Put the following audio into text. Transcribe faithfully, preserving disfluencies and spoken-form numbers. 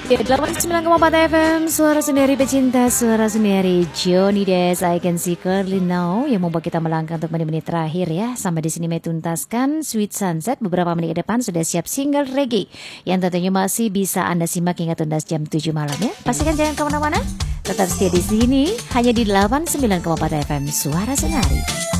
Ya, delapan puluh sembilan koma empat F M, suara sendiri pecinta, suara sendiri Johnny Des, I Can See Clearly Now, yang membuat kita melangkah untuk menit-menit terakhir ya. Sampai di sini saya tuntaskan Sweet Sunset. Beberapa menit ke depan sudah siap single reggae yang tentunya masih bisa Anda simak hingga tuntas jam tujuh malam ya. Pastikan jangan kemana-mana, tetap setia di sini hanya di delapan puluh sembilan koma empat F M, suara sendiri.